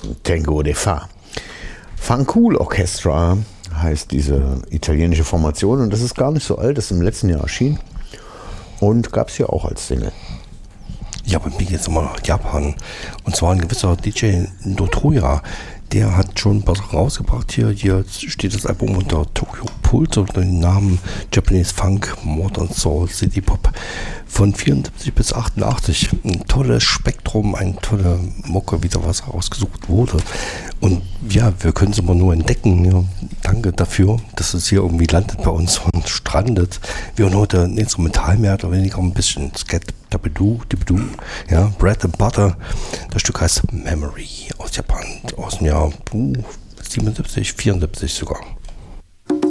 Tango de Fa. Fancool Orchestra heißt diese italienische Formation und das ist gar nicht so alt, das ist im letzten Jahr erschienen und gab es hier auch als Single. Ja, bei mir geht es immer nach Japan. Und zwar ein gewisser DJ Notoya. Der hat schon was rausgebracht hier. Hier steht das Album unter Tokyo Pulse unter dem Namen Japanese Funk, Modern Soul, City Pop von 74 bis 88. Ein tolles Spektrum, eine tolle Mucke, wieder was rausgesucht wurde. Und ja, wir können es immer nur entdecken. Ja, danke dafür, dass es hier irgendwie landet bei uns und strandet. Wir hören heute ein Instrumental mehr oder weniger ein bisschen Skat, Dabadoo, ja, Bread and Butter. Das Stück heißt Memory aus Japan, aus dem Jahr 77, 74 sogar.